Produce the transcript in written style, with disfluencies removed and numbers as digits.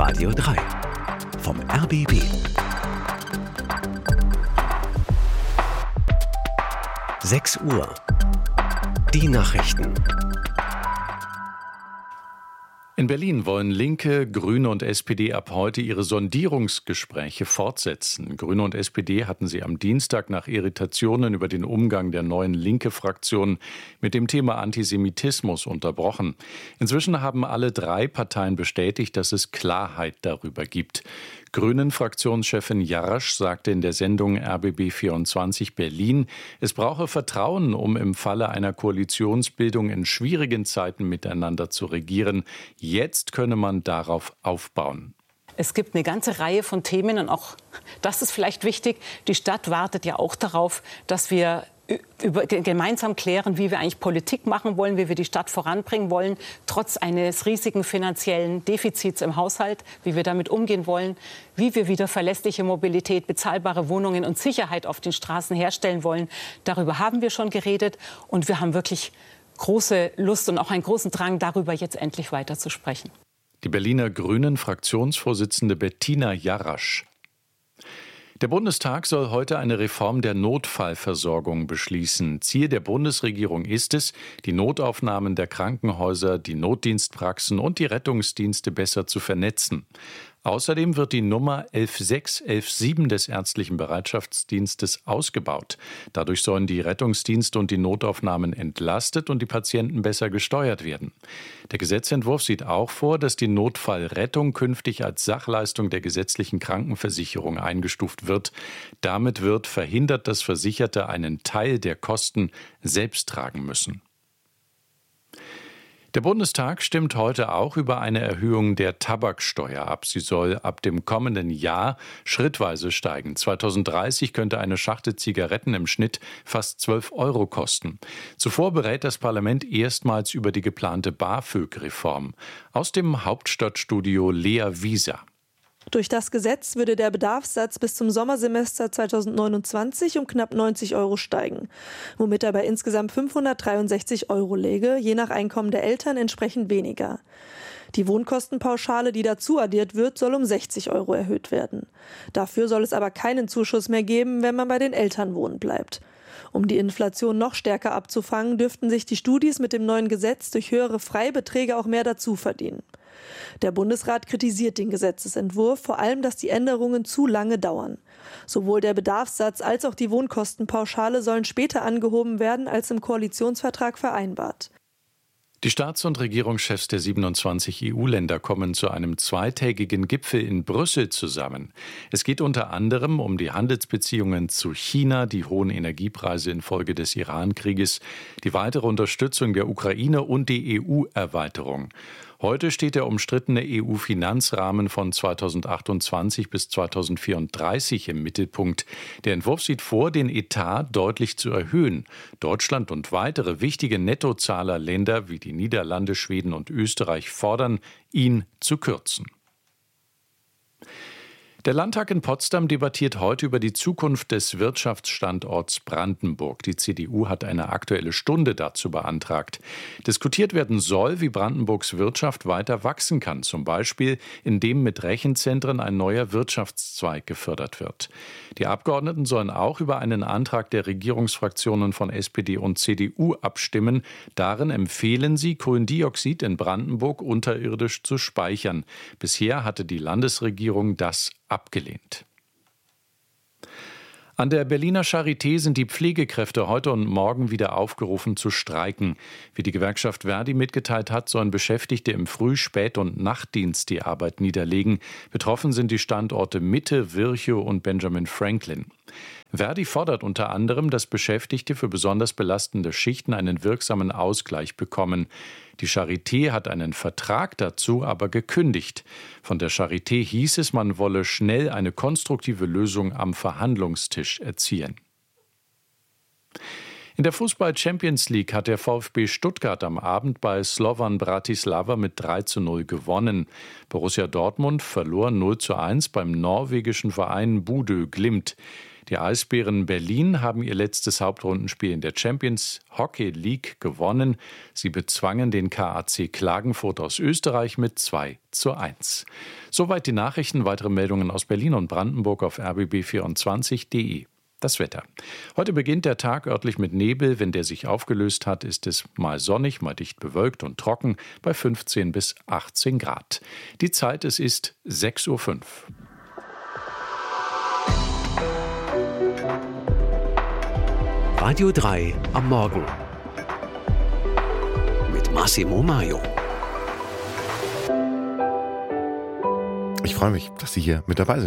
Radio 3 vom RBB. Sechs Uhr. Die Nachrichten. In Berlin wollen Linke, Grüne und SPD ab heute ihre Sondierungsgespräche fortsetzen. Grüne und SPD hatten sie am Dienstag nach Irritationen über den Umgang der neuen Linke-Fraktion mit dem Thema Antisemitismus unterbrochen. Inzwischen haben alle drei Parteien bestätigt, dass es Klarheit darüber gibt. Grünen-Fraktionschefin Jarasch sagte in der Sendung RBB 24 Berlin, es brauche Vertrauen, um im Falle einer Koalitionsbildung in schwierigen Zeiten miteinander zu regieren. Jetzt könne man darauf aufbauen. Es gibt eine ganze Reihe von Themen und auch das ist vielleicht wichtig. Die Stadt wartet ja auch darauf, dass wir gemeinsam klären, wie wir eigentlich Politik machen wollen, wie wir die Stadt voranbringen wollen, trotz eines riesigen finanziellen Defizits im Haushalt, wie wir damit umgehen wollen, wie wir wieder verlässliche Mobilität, bezahlbare Wohnungen und Sicherheit auf den Straßen herstellen wollen. Darüber haben wir schon geredet und wir haben wirklich große Lust und auch einen großen Drang, darüber jetzt endlich weiter zu sprechen. Die Berliner Grünen-Fraktionsvorsitzende Bettina Jarasch. Der Bundestag soll heute eine Reform der Notfallversorgung beschließen. Ziel der Bundesregierung ist es, die Notaufnahmen der Krankenhäuser, die Notdienstpraxen und die Rettungsdienste besser zu vernetzen. Außerdem wird die Nummer 11617 des ärztlichen Bereitschaftsdienstes ausgebaut. Dadurch sollen die Rettungsdienste und die Notaufnahmen entlastet und die Patienten besser gesteuert werden. Der Gesetzentwurf sieht auch vor, dass die Notfallrettung künftig als Sachleistung der gesetzlichen Krankenversicherung eingestuft wird. Damit wird verhindert, dass Versicherte einen Teil der Kosten selbst tragen müssen. Der Bundestag stimmt heute auch über eine Erhöhung der Tabaksteuer ab. Sie soll ab dem kommenden Jahr schrittweise steigen. 2030 könnte eine Schachtel Zigaretten im Schnitt fast 12 € kosten. Zuvor berät das Parlament erstmals über die geplante BAföG-Reform. Aus dem Hauptstadtstudio Lea Wieser. Durch das Gesetz würde der Bedarfssatz bis zum Sommersemester 2029 um knapp 90 € steigen, womit er bei insgesamt 563 € läge, je nach Einkommen der Eltern entsprechend weniger. Die Wohnkostenpauschale, die dazu addiert wird, soll um 60 € erhöht werden. Dafür soll es aber keinen Zuschuss mehr geben, wenn man bei den Eltern wohnen bleibt. Um die Inflation noch stärker abzufangen, dürften sich die Studis mit dem neuen Gesetz durch höhere Freibeträge auch mehr dazu verdienen. Der Bundesrat kritisiert den Gesetzesentwurf, vor allem, dass die Änderungen zu lange dauern. Sowohl der Bedarfssatz als auch die Wohnkostenpauschale sollen später angehoben werden, als im Koalitionsvertrag vereinbart. Die Staats- und Regierungschefs der 27 EU-Länder kommen zu einem zweitägigen Gipfel in Brüssel zusammen. Es geht unter anderem um die Handelsbeziehungen zu China, die hohen Energiepreise infolge des Iran-Krieges, die weitere Unterstützung der Ukraine und die EU-Erweiterung. Heute steht der umstrittene EU-Finanzrahmen von 2028 bis 2034 im Mittelpunkt. Der Entwurf sieht vor, den Etat deutlich zu erhöhen. Deutschland und weitere wichtige Nettozahlerländer wie die Niederlande, Schweden und Österreich fordern, ihn zu kürzen. Der Landtag in Potsdam debattiert heute über die Zukunft des Wirtschaftsstandorts Brandenburg. Die CDU hat eine Aktuelle Stunde dazu beantragt. Diskutiert werden soll, wie Brandenburgs Wirtschaft weiter wachsen kann, zum Beispiel indem mit Rechenzentren ein neuer Wirtschaftszweig gefördert wird. Die Abgeordneten sollen auch über einen Antrag der Regierungsfraktionen von SPD und CDU abstimmen. Darin empfehlen sie, Kohlendioxid in Brandenburg unterirdisch zu speichern. Bisher hatte die Landesregierung das abgelehnt. An der Berliner Charité sind die Pflegekräfte heute und morgen wieder aufgerufen zu streiken. Wie die Gewerkschaft Verdi mitgeteilt hat, sollen Beschäftigte im Früh-, Spät- und Nachtdienst die Arbeit niederlegen. Betroffen sind die Standorte Mitte, Virchow und Benjamin Franklin. Verdi fordert unter anderem, dass Beschäftigte für besonders belastende Schichten einen wirksamen Ausgleich bekommen. Die Charité hat einen Vertrag dazu aber gekündigt. Von der Charité hieß es, man wolle schnell eine konstruktive Lösung am Verhandlungstisch erzielen. In der Fußball-Champions League hat der VfB Stuttgart am Abend bei Slovan Bratislava mit 3:0 gewonnen. Borussia Dortmund verlor 0:1 beim norwegischen Verein Bodø Glimt. Die Eisbären Berlin haben ihr letztes Hauptrundenspiel in der Champions Hockey League gewonnen. Sie bezwangen den KAC Klagenfurt aus Österreich mit 2:1. Soweit die Nachrichten. Weitere Meldungen aus Berlin und Brandenburg auf rbb24.de. Das Wetter. Heute beginnt der Tag örtlich mit Nebel. Wenn der sich aufgelöst hat, ist es mal sonnig, mal dicht bewölkt und trocken bei 15 bis 18 Grad. Die Zeit, es ist 6:05 Uhr. Radio 3 am Morgen mit Massimo Maio. Ich freue mich, dass Sie hier mit dabei sind.